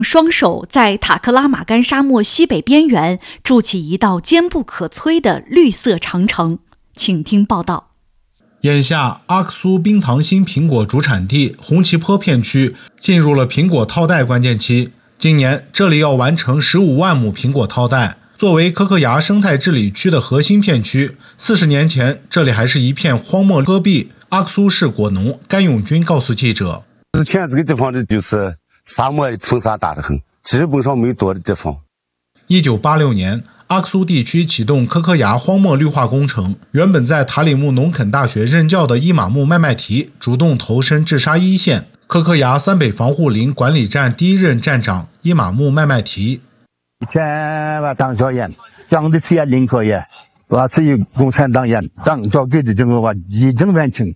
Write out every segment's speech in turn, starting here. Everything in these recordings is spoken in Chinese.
双手在塔克拉玛干沙漠西北边缘筑起一道坚不可摧的绿色长城。请听报道。 眼下，阿克苏冰糖心苹果主产地红旗坡片区进入了苹果套袋关键期。今年，这里要完成15万亩苹果套袋。作为可可牙生态治理区的核心片区，40年前这里还是一片荒漠戈壁。阿克苏市果农甘永军告诉记者：“ 之前这个地方的就是沙漠，风沙大得很，基本上没多的地方。” 1986年，阿克苏地区启动可可牙荒漠绿化工程。原本在塔里木农垦大学任教的伊玛目麦麦提主动投身治沙一线。可可牙三北防护林管理站第一任站长伊玛目麦麦提。 以前我当小员，讲的是林科员，我是一共产党员，党交给的这个我一正完成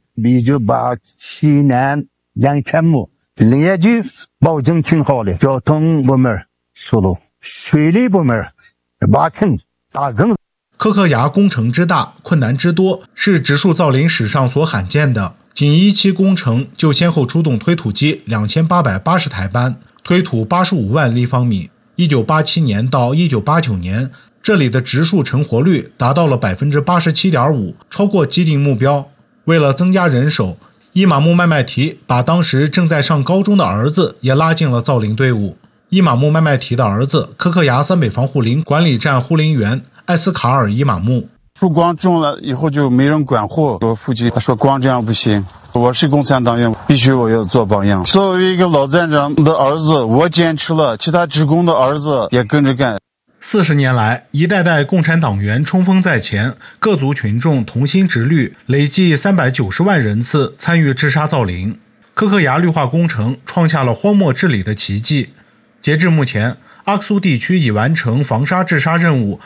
，1987年2000亩，林业局保证挺好的，交通部门疏漏，水利部门挖坑扎坑。 可可牙工程之大，困难之多，是植树造林史上所罕见的。仅一期工程就先后出动推土机2880台班，推土85万立方米。1987年到1989年，这里的植树成活率达到了 87.5%， 超过既定目标。为了增加人手，伊玛目麦麦提把当时正在上高中的儿子也拉进了造林队伍。伊玛目麦麦提的儿子，可可牙三北防护林管理站护林员艾斯卡尔伊玛目。 树光种了以后就没人管护，我父亲他说光这样不行，我是共产党员，必须我要做榜样。作为一个老站长的儿子，我坚持了，其他职工的儿子也跟着干。 40年来，一代代共产党员冲锋在前，各族群众同心直虑，累计390万人次参与治沙造林。可可牙绿化工程创下了荒漠治理的奇迹。截至目前，阿克苏地区已完成防沙治沙任务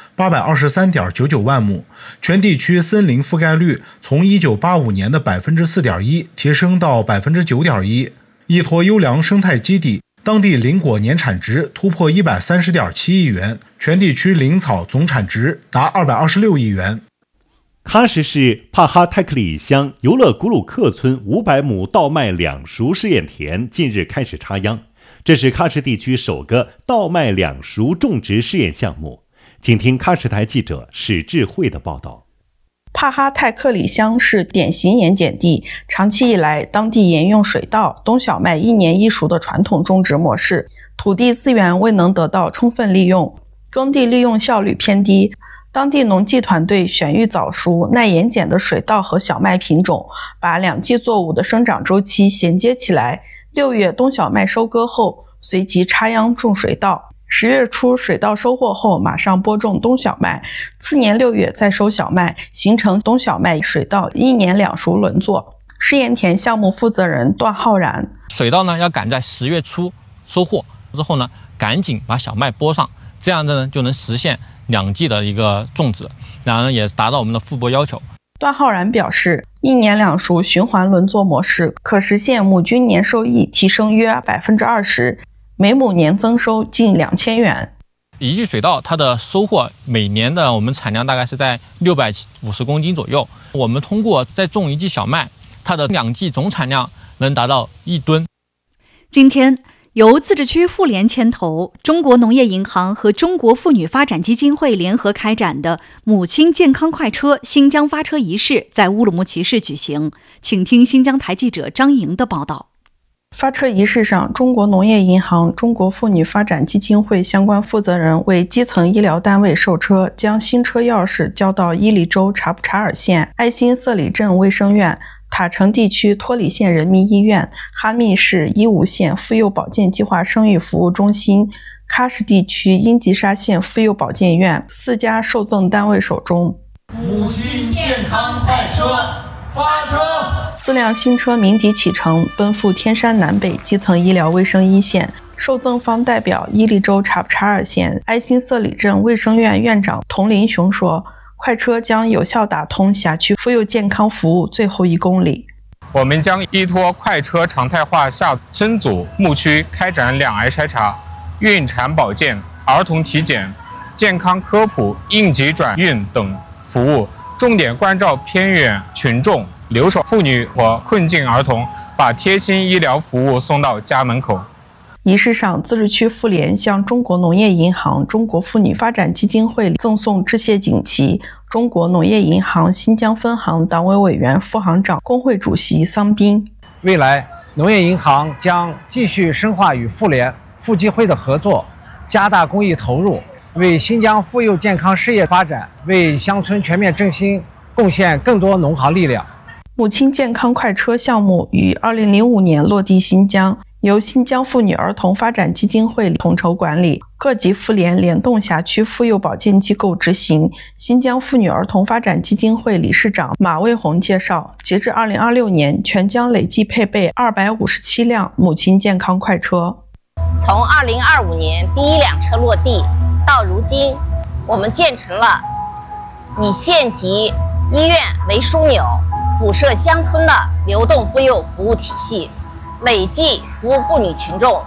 823.99万亩，全地区森林覆盖率从1985年的 4.1% 提升到 9.1%。依托优良生态基地，当地林果年产值突破130.7亿元，全地区林草总产值达226亿元。 喀什市帕哈泰克里乡尤勒古鲁克村500亩稻麦两熟试验田近日开始插秧，这是喀什地区首个稻麦两熟种植试验项目。请听喀什台记者史智慧的报道。 帕哈泰克里乡是典型盐碱地，长期以来当地沿用水稻、冬小麦一年一熟的传统种植模式，土地资源未能得到充分利用，耕地利用效率偏低。当地农技团队选育早熟、耐盐碱的水稻和小麦品种，把两季作物的生长周期衔接起来。6月冬小麦收割后，随即插秧种水稻。10月初水稻收获后，马上播种冬小麦，次年6月再收小麦，形成冬小麦水稻1年2熟轮作。试验田项目负责人段浩然： 水稻呢要赶在10月初收获之后呢，赶紧把小麦播上，这样呢就能实现2季的一个种植，然后也达到我们的复播要求。 段浩然表示，1年2熟循环轮作模式可实现亩均年收益提升约 20%， 每亩年增收近2000元。 一季水稻它的收获每年的我们产量大概是在650公斤左右，我们通过再种一季小麦，它的2季总产量能达到1吨。 今天由自治区妇联牵头，中国农业银行和中国妇女发展基金会联合开展的母亲健康快车新疆发车仪式在乌鲁木齐市举行。请听新疆台记者张莹的报道。 发车仪式上，中国农业银行、中国妇女发展基金会相关负责人为基层医疗单位授车，将新车钥匙交到伊犁州察布查尔县艾辛色里镇卫生院、塔城地区托里县人民医院、哈密市伊吾县妇幼保健计划生育服务中心、喀什地区英吉沙县妇幼保健院4家受赠单位手中。 母亲健康快车发车 ，4辆新车鸣笛启程，奔赴天山南北基层医疗卫生一线。受赠方代表伊犁州察布查尔县艾辛色里镇卫生院院长童林雄说，快车将有效打通辖区妇幼健康服务最后1公里。 我们将依托快车常态化下村组牧区开展2癌筛查、孕产保健、儿童体检、健康科普、应急转运等服务，重点关照偏远群众、留守妇女和困境儿童，把贴心医疗服务送到家门口。 仪式上，自治区妇联向中国农业银行、中国妇女发展基金会赠送致谢锦旗。中国农业银行新疆分行党委委员、副行长、工会主席桑斌。 未来，农业银行将继续深化与妇联、妇基会的合作，加大公益投入，为新疆妇幼健康事业发展、为乡村全面振兴贡献更多农行力量。 母亲健康快车项目于2005年落地新疆，由新疆妇女儿童发展基金会统筹管理，各级妇联联动辖区妇幼保健机构执行。新疆妇女儿童发展基金会理事长马卫红介绍，截至2026年，全疆累计配备257辆母亲健康快车。 从2025年第一辆车落地到如今，我们建成了以县级医院为枢纽，辐射乡村的流动妇幼服务体系，累计服务妇女群众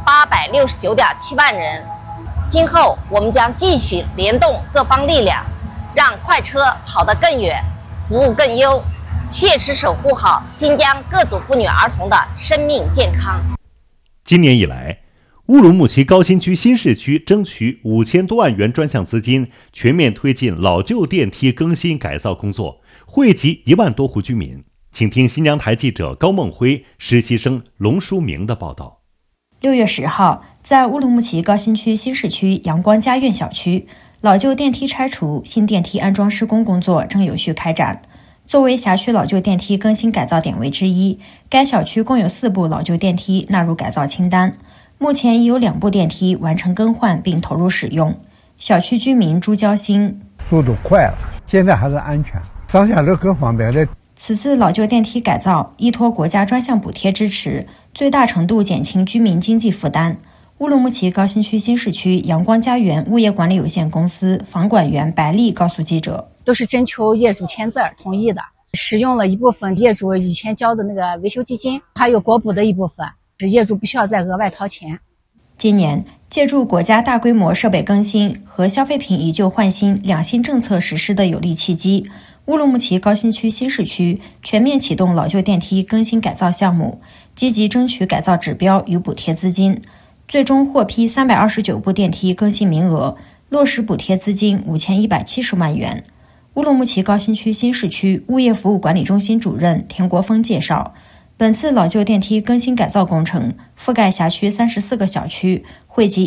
869.7万人。今后我们将继续联动各方力量，让快车跑得更远，服务更优，切实守护好新疆各族妇女儿童的生命健康。 今年以来，乌鲁木齐高新区新市区争取5000多万元专项资金，全面推进老旧电梯更新改造工作，惠及1万多户居民。请听新疆台记者高梦辉、实习生龙书明的报道。 6月10号，在乌鲁木齐高新区新市区阳光家苑小区，老旧电梯拆除、新电梯安装施工工作正有序开展。作为辖区老旧电梯更新改造点位之一，该小区共有4部老旧电梯纳入改造清单。目前已有2部电梯完成更换并投入使用。小区居民朱交新： 速度快了，现在还是安全，上下楼更方便了。 此次老旧电梯改造依托国家专项补贴支持，最大程度减轻居民经济负担。乌鲁木齐高新区新市区阳光家园物业管理有限公司房管员白丽告诉记者， 都是征求业主签字同意的，使用了一部分业主以前交的那个维修基金，还有国补的一部分，业主不需要再额外掏钱。 今年，借助国家大规模设备更新和消费品以旧换新2新政策实施的有利契机，乌鲁木齐高新区新市区全面启动老旧电梯更新改造项目，积极争取改造指标与补贴资金，最终获批329部电梯更新名额，落实补贴资金5170万元。乌鲁木齐高新区新市区物业服务管理中心主任田国峰介绍，本次老旧电梯更新改造工程覆盖辖区34个小区，惠及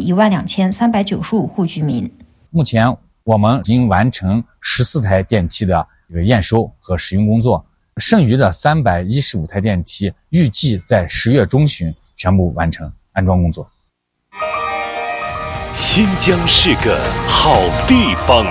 12395户居民。 目前我们已经完成14台电梯的验收和使用工作，剩余的315台电梯预计在10月中旬全部完成安装工作。 新疆是个好地方。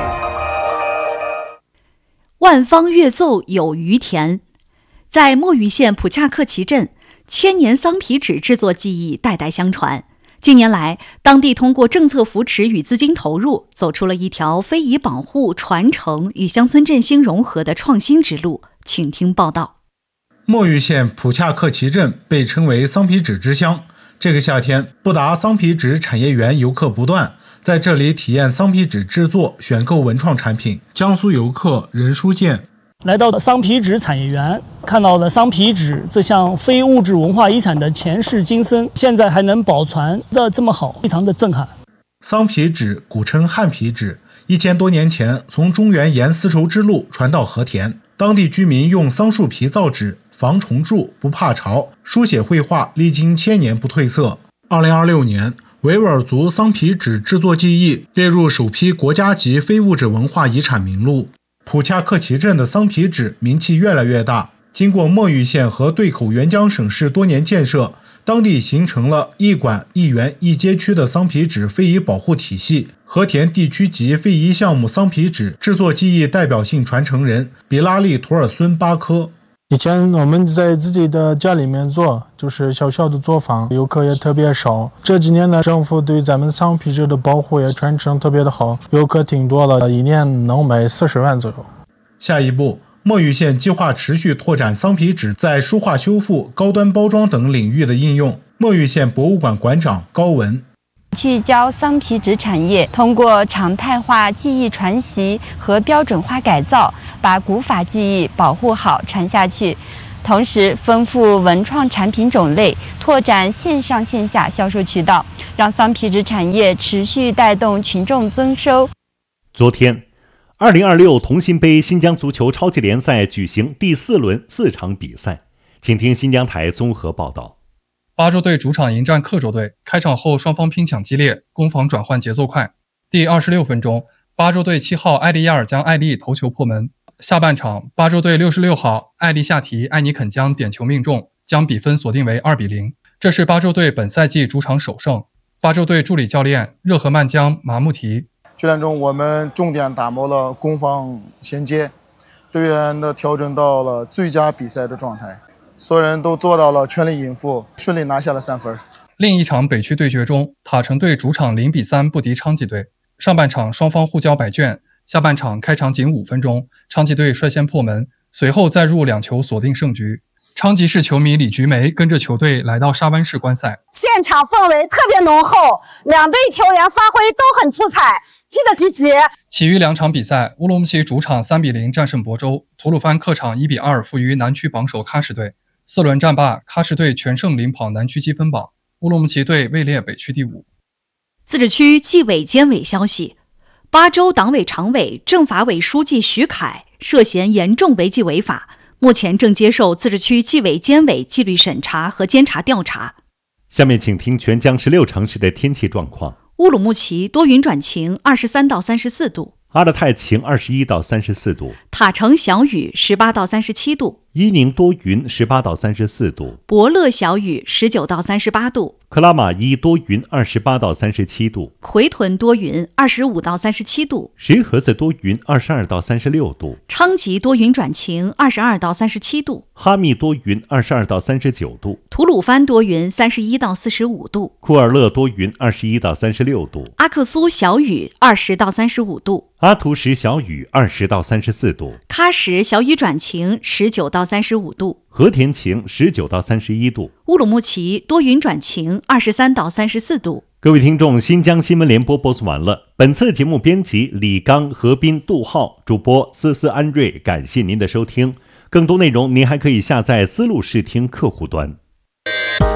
万方乐奏有余田。在墨鱼县普恰克旗镇，1000年桑皮纸制作技艺代代相传。近年来，当地通过政策扶持与资金投入，走出了一条非遗保护、传承与乡村振兴融合的创新之路。请听报道。 墨鱼县普恰克旗镇被称为桑皮纸之乡，这个夏天，布达桑皮纸产业园游客不断，在这里体验桑皮纸制作、选购文创产品。江苏游客任书建来到桑皮纸产业园，看到了桑皮纸这项非物质文化遗产的前世今生，现在还能保存的这么好，非常的震撼。 桑皮纸古称汉皮纸，1000多年前从中原沿丝绸之路传到和田，当地居民用桑树皮造纸，防虫蛀，不怕潮，书写绘画历经1000年不褪色。2026年，维吾尔族桑皮纸制作技艺列入首批国家级非物质文化遗产名录。普恰克旗镇的桑皮纸名气越来越大，经过墨鱼县和对口沅江省市多年建设，当地形成了一管一园一街区的桑皮纸非遗保护体系。和田地区级非遗项目桑皮纸制作技艺代表性传承人比拉利图尔孙巴科。 以前我们在自己的家里面做，就是小小的作坊，游客也特别少。这几年呢，政府对咱们桑皮纸的保护也传承特别的好，游客挺多了，一年能卖40万左右。 下一步，墨鱼县计划持续拓展桑皮纸在书画修复、高端包装等领域的应用。墨鱼县博物馆馆长高文。 聚焦桑皮纸产业，通过常态化技艺传习和标准化改造，把古法技艺保护好、传下去。 同时丰富文创产品种类，拓展线上线下销售渠道，让桑皮纸产业持续带动群众增收。 昨天2026同心杯新疆足球超级联赛举行第4轮4场比赛，请听新疆台综合报道。 巴州队主场迎战克州队，开场后双方拼抢激烈，攻防转换节奏快。第26分钟，巴州队7号艾利亚尔将艾利头球破门。下半场，巴州队66号艾利夏提艾尼肯将点球命中，将比分锁定为2-0。这是巴州队本赛季主场首胜。巴州队助理教练热河曼江马木提： 训练中我们重点打磨了攻防衔接，队员的调整到了最佳比赛的状态，所有人都做到了全力以赴，顺利拿下了3分。 另一场北区对决中，塔城队主场0-3不敌昌吉队。上半场双方互交白卷，下半场开场仅5分钟，昌吉队率先破门，随后再入2球锁定胜局。昌吉市球迷李菊梅跟着球队来到沙湾市观赛， 现场氛围特别浓厚，两队球员发挥都很出彩，踢得积极。 其余2场比赛，乌鲁木齐主场3-0战胜亳州，吐鲁番客场1-2负于南区榜首喀什队。4轮战罢，喀什队全胜领跑南区积分榜，乌鲁木齐队位列北区第5。 自治区纪委监委消息，巴州党委常委、政法委书记徐凯涉嫌严重违纪违法，目前正接受自治区纪委监委纪律审查和监察调查。 下面请听全疆16城市的天气状况。 乌鲁木齐多云转晴，23到34度； 阿勒泰晴，21到34度； 塔城小雨，18到37度； 伊宁多云，18到34度； 博乐小雨，19到38度； 克拉玛依多云，28到37度； 回屯多云，25到37度； 石河子多云，22到36度； 昌吉多云转晴，22到37度； 哈密多云，22到39度； 吐鲁番多云，31到45度； 库尔勒多云，21到36度； 阿克苏小雨，20到35度； 阿图什小雨20到34度； 喀什小雨转晴19到35度； 和田晴19到31度； 乌鲁木齐多云转晴23到34度。 各位听众，新疆新闻联播播送完了。本次节目编辑李刚、何斌、杜浩，主播思思、安瑞，感谢您的收听。更多内容您还可以下载思路视听客户端。